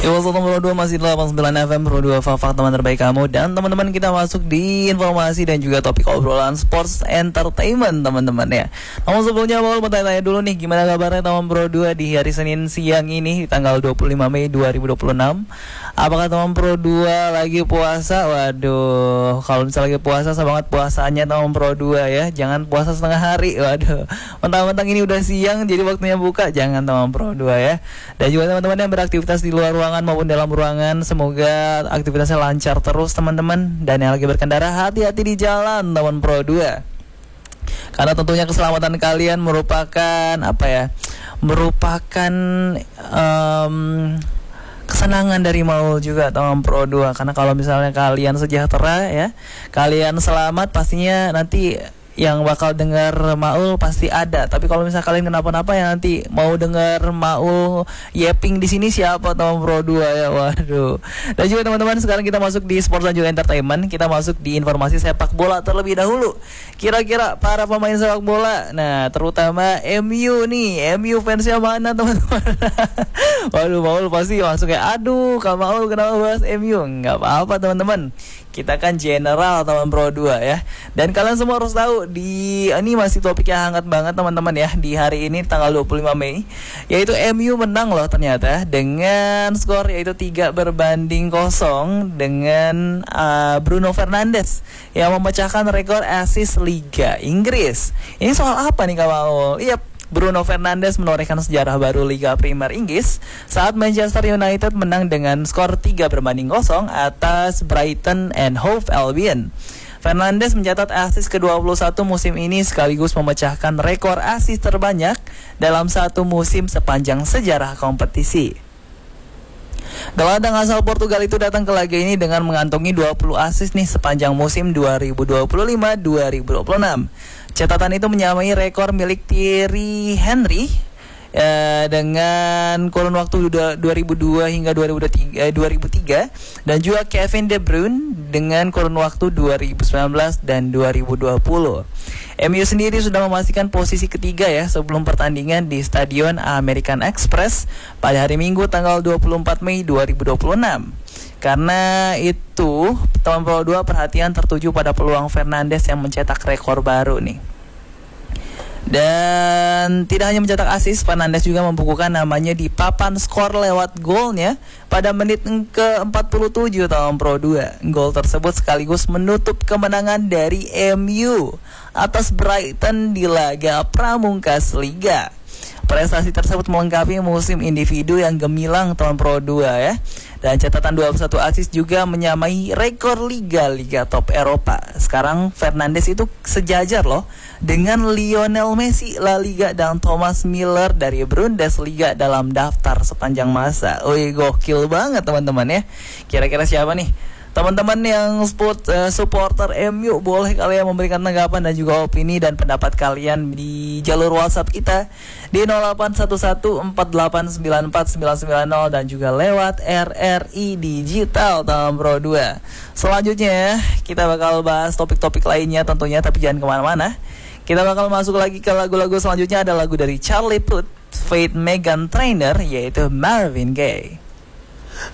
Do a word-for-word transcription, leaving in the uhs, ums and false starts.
Iwas nomor dua masih delapan puluh sembilan F M Pro dua Fafak, teman terbaik kamu. Dan teman-teman, kita masuk di informasi dan juga topik obrolan sports entertainment, teman-teman ya. Namun sebelumnya mau bertanya dulu nih, gimana kabarnya teman Pro dua di hari Senin siang ini di tanggal dua puluh lima Mei dua ribu dua puluh enam? Apakah teman Pro dua lagi puasa? Waduh, kalau misalnya lagi puasa, semangat puasanya teman Pro dua ya. Jangan puasa setengah hari. Waduh, mentang-mentang ini udah siang jadi waktunya buka, jangan teman Pro dua ya. Dan juga teman-teman yang beraktivitas di luar ruangan maupun dalam ruangan, semoga aktivitasnya lancar terus teman-teman. Dan yang lagi berkendara, hati-hati di jalan teman Pro dua, karena tentunya keselamatan kalian merupakan apa ya, merupakan um, kesenangan dari Maul juga teman Pro dua. Karena kalau misalnya kalian sejahtera ya, kalian selamat, pastinya nanti yang bakal dengar Maul pasti ada. Tapi kalau misalnya kalian kenapa-napa ya, nanti mau dengar Maul yeping di sini siapa teman Pro dua ya. Waduh. Dan juga teman-teman, sekarang kita masuk di sports dan juga entertainment. Kita masuk di informasi sepak bola terlebih dahulu. Kira-kira para pemain sepak bola, nah terutama M U nih, M U fansnya mana teman-teman? Waduh, Maul pasti langsung kayak, aduh Kak Maul kenapa bahas M U? Nggak apa-apa teman-teman, kita kan general teman Pro dua ya. Dan kalian semua harus tahu, di ini masih topik yang hangat banget teman-teman ya. Di hari ini tanggal dua puluh lima Mei, yaitu M U menang loh ternyata dengan skor yaitu tiga berbanding kosong dengan uh, Bruno Fernandes yang memecahkan rekor assist Liga Inggris. Ini soal apa nih Kak Maul? Iya, Bruno Fernandes menorehkan sejarah baru Liga Premier Inggris saat Manchester United menang dengan skor tiga berbanding kosong atas Brighton and Hove Albion. Fernandes mencatat assist ke dua puluh satu musim ini sekaligus memecahkan rekor assist terbanyak dalam satu musim sepanjang sejarah kompetisi. Gelandang asal Portugal itu datang ke laga ini dengan mengantongi dua puluh assist nih sepanjang musim dua ribu dua puluh lima dua ribu dua puluh enam. Catatan itu menyamai rekor milik Thierry Henry eh, dengan kurun waktu dua ribu dua hingga dua ribu tiga, dan juga Kevin De Bruyne dengan kurun waktu dua ribu sembilan belas dan dua ribu dua puluh. M U sendiri sudah memastikan posisi ketiga ya sebelum pertandingan di Stadion American Express pada hari Minggu tanggal dua puluh empat Mei dua ribu dua puluh enam. Karena itu, teman Pro dua perhatian tertuju pada peluang Fernandes yang mencetak rekor baru nih. Dan tidak hanya mencetak assist, Fernandes juga membukukan namanya di papan skor lewat golnya pada menit ke empat puluh tujuh tahun Pro dua. Gol tersebut sekaligus menutup kemenangan dari M U atas Brighton di laga pramungkas Liga. Prestasi tersebut melengkapi musim individu yang gemilang tahun Pro dua ya. Dan catatan dua puluh satu assist juga menyamai rekor Liga-Liga top Eropa. Sekarang Fernandes itu sejajar loh dengan Lionel Messi La Liga dan Thomas Müller dari Bundesliga dalam daftar sepanjang masa. Wih, gokil banget teman-teman ya. Kira-kira siapa nih teman-teman yang sport, uh, supporter M U? Boleh kalian memberikan tanggapan dan juga opini dan pendapat kalian di jalur WhatsApp kita di nol delapan satu satu empat delapan sembilan empat sembilan sembilan nol dan juga lewat R R I Digital tahun Pro dua. Selanjutnya kita bakal bahas topik-topik lainnya tentunya, tapi jangan kemana-mana. Kita bakal masuk lagi ke lagu-lagu selanjutnya. Ada lagu dari Charlie Puth, Faith Megan Trainor, yaitu Marvin Gaye.